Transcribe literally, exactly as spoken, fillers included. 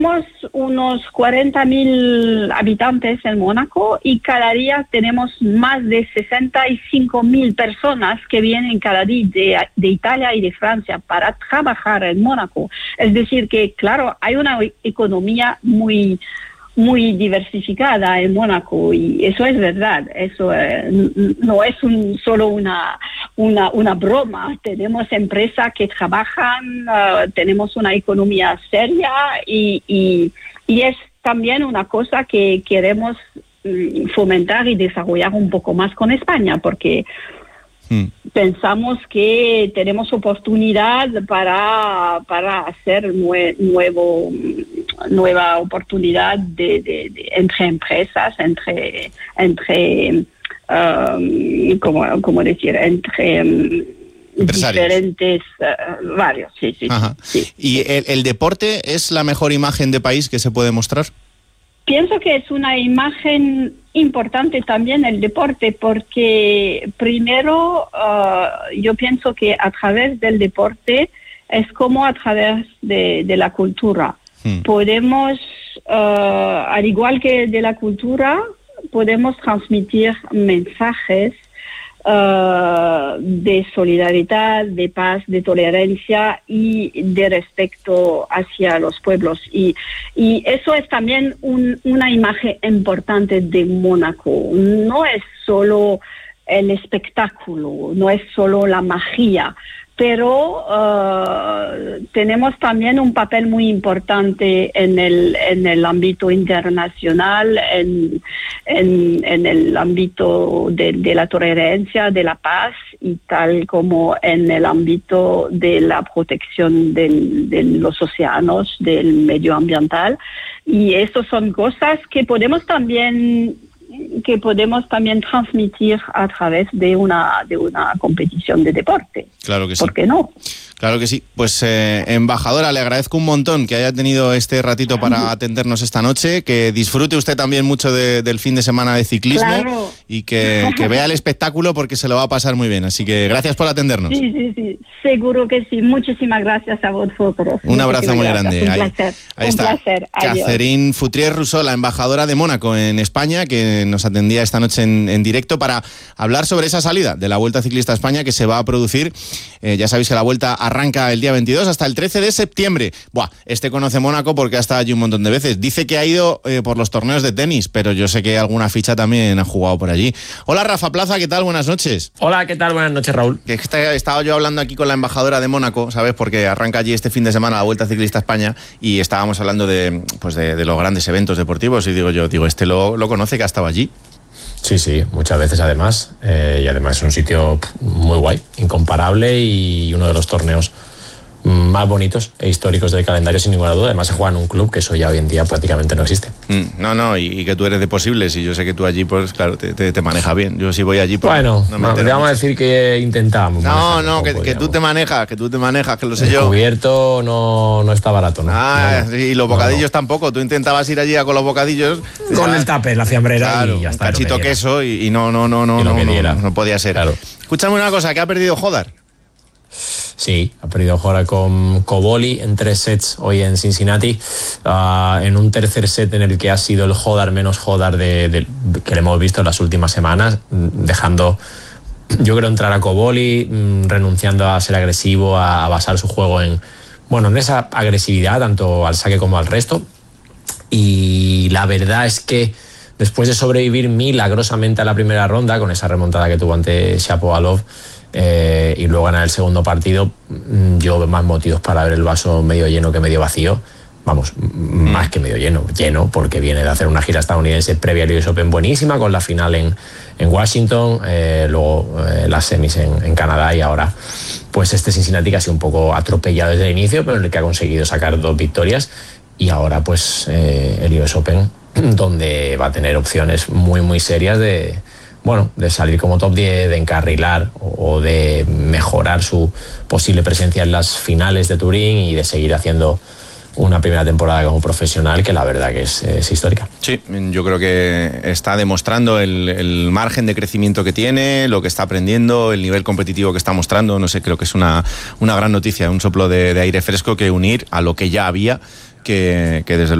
Tenemos unos cuarenta mil habitantes en Mónaco y cada día tenemos más de sesenta y cinco mil personas que vienen cada día de, de Italia y de Francia para trabajar en Mónaco. Es decir que, claro, hay una economía muy muy diversificada en Mónaco y eso es verdad, eso eh, no es un, solo una, una, una broma. Tenemos empresas que trabajan, uh, tenemos una economía seria y, y, y es también una cosa que queremos um, fomentar y desarrollar un poco más con España, porque mm. pensamos que tenemos oportunidad para, para hacer nue, nuevo nueva oportunidad de, de, de, entre empresas, entre, entre um, ¿cómo, cómo decir? Entre um, diferentes, uh, varios, sí, sí, sí. ¿Y el, el deporte es la mejor imagen de país que se puede mostrar? Pienso que es una imagen importante también el deporte, porque primero uh, yo pienso que a través del deporte es como a través de, de la cultura. Hmm. Podemos, uh, al igual que de la cultura, podemos transmitir mensajes uh, de solidaridad, de paz, de tolerancia y de respeto hacia los pueblos. Y, y eso es también un, una imagen importante de Mónaco. No es solo el espectáculo, no es solo la magia, pero uh, tenemos también un papel muy importante en el en el ámbito internacional, en, en, en el ámbito de, de la tolerancia, de la paz, y tal como en el ámbito de la protección del, de los océanos, del medio ambiental. Y eso son cosas que podemos también que podemos también transmitir a través de una de una competición de deporte. Claro que sí. ¿Por qué no? Claro que sí. Pues, eh, embajadora, le agradezco un montón que haya tenido este ratito para atendernos esta noche, que disfrute usted también mucho de, del fin de semana de ciclismo, claro. y que, que vea el espectáculo porque se lo va a pasar muy bien. Así que gracias por atendernos. Sí, sí, sí. Seguro que sí. Muchísimas gracias a vosotros. Un abrazo muy gracias. grande. Un ahí, placer. ahí un está. placer. Catherine Foutrier-Rousseau, la embajadora de Mónaco en España, que nos atendía esta noche en, en directo para hablar sobre esa salida de la Vuelta Ciclista a España que se va a producir. Eh, ya sabéis que la Vuelta arranca el día veintidós hasta el trece de septiembre. Buah, este conoce Mónaco porque ha estado allí un montón de veces. Dice que ha ido eh, por los torneos de tenis, pero yo sé que alguna ficha también ha jugado por allí. Hola, Rafa Plaza, ¿qué tal? Buenas noches. Hola, ¿qué tal? Buenas noches, Raúl. Que he estado yo hablando aquí con la embajadora de Mónaco, ¿sabes? Porque arranca allí este fin de semana la Vuelta Ciclista a España y estábamos hablando de, pues de, de los grandes eventos deportivos y digo yo, digo, este lo, lo conoce, que ha estado allí. Sí, sí, muchas veces además, eh, y además es un sitio muy guay, incomparable y uno de los torneos más bonitos e históricos del calendario, sin ninguna duda. Además se juega en un club que eso ya hoy en día prácticamente no existe. Mm, no, no, y, y que tú eres de Posibles y yo sé que tú allí, pues claro, te, te, te manejas bien. Yo si voy allí, pues bueno, no me no, vamos a decir que intentamos. No, no, que, que tú te manejas, que tú te manejas, que lo sé el yo. El cubierto no, no está barato, ¿no? Ah, no, no. Y los bocadillos no, no. tampoco. Tú intentabas ir allí a con los bocadillos. Con ya, el tupper, la fiambrera, claro, y ya está. Un cachito queso y, y no, no, no, no, y no, no, no, no podía ser. Claro. Escúchame una cosa, que ha perdido Hodar. Sí, ha perdido ahora con Coboli en tres sets hoy en Cincinnati, uh, en un tercer set en el que ha sido el Hodar menos Hodar de, de, que le hemos visto en las últimas semanas, dejando, yo creo, entrar a Coboli, mmm, renunciando a ser agresivo, a, a basar su juego en, bueno, en esa agresividad, tanto al saque como al resto. Y la verdad es que después de sobrevivir milagrosamente a la primera ronda, con esa remontada que tuvo ante Shapovalov, Eh, y luego ganar el segundo partido, yo veo más motivos para ver el vaso medio lleno que medio vacío. Vamos, mm. más que medio lleno, lleno, porque viene de hacer una gira estadounidense previa al U S Open buenísima, con la final en, en Washington, eh, luego eh, las semis en, en Canadá, y ahora pues este Cincinnati que ha sido un poco atropellado desde el inicio, pero en el que ha conseguido sacar dos victorias, y ahora pues eh, el U S Open, donde va a tener opciones muy muy serias de bueno, de salir como top diez, de encarrilar o de mejorar su posible presencia en las finales de Turín y de seguir haciendo una primera temporada como profesional que la verdad que es, es histórica. Sí, yo creo que está demostrando el, el margen de crecimiento que tiene, lo que está aprendiendo, el nivel competitivo que está mostrando. No sé, creo que es una, una gran noticia, un soplo de, de aire fresco que unir a lo que ya había, que, que desde